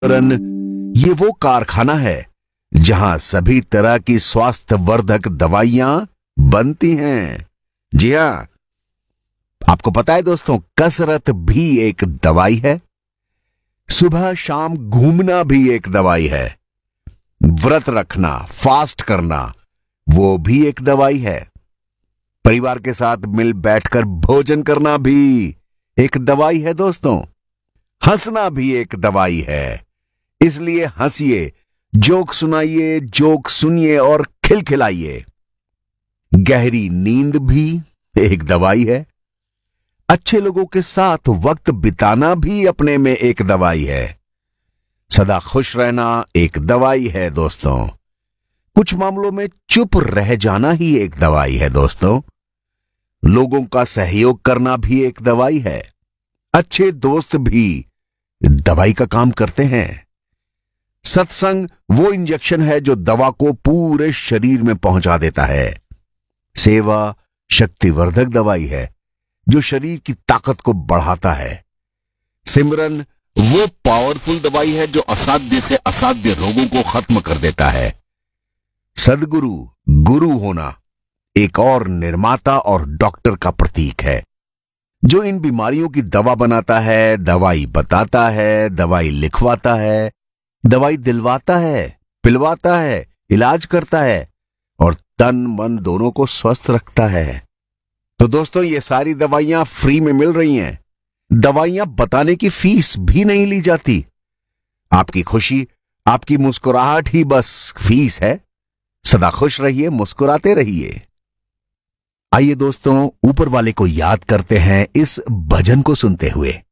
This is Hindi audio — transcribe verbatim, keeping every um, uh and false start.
रन ये वो कारखाना है जहां सभी तरह की स्वास्थ्यवर्धक दवाइयां बनती हैं। जी हां, आपको पता है दोस्तों, कसरत भी एक दवाई है, सुबह शाम घूमना भी एक दवाई है, व्रत रखना, फास्ट करना, वो भी एक दवाई है, परिवार के साथ मिल बैठकर भोजन करना भी एक दवाई है दोस्तों, हंसना भी एक दवाई है। इसलिए हंसिए, जोक सुनाइए, जोक सुनिए और खिलखिलाइए। गहरी नींद भी एक दवाई है। अच्छे लोगों के साथ वक्त बिताना भी अपने में एक दवाई है। सदा खुश रहना एक दवाई है दोस्तों। कुछ मामलों में चुप रह जाना ही एक दवाई है दोस्तों। लोगों का सहयोग करना भी एक दवाई है। अच्छे दोस्त भी दवाई का काम करते हैं। सत्संग वो इंजेक्शन है जो दवा को पूरे शरीर में पहुंचा देता है। सेवा शक्तिवर्धक दवाई है जो शरीर की ताकत को बढ़ाता है। सिमरन वो पावरफुल दवाई है जो असाध्य से असाध्य रोगों को खत्म कर देता है। सदगुरु, गुरु होना एक और निर्माता और डॉक्टर का प्रतीक है जो इन बीमारियों की दवा बनाता है, दवाई बताता है, दवाई लिखवाता है, दवाई दिलवाता है, पिलवाता है, इलाज करता है और तन मन दोनों को स्वस्थ रखता है। तो दोस्तों, ये सारी दवाइयां फ्री में मिल रही हैं। दवाइयां बताने की फीस भी नहीं ली जाती। आपकी खुशी, आपकी मुस्कुराहट ही बस फीस है। सदा खुश रहिए, मुस्कुराते रहिए। आइए दोस्तों, ऊपर वाले को याद करते हैं इस भजन को सुनते हुए।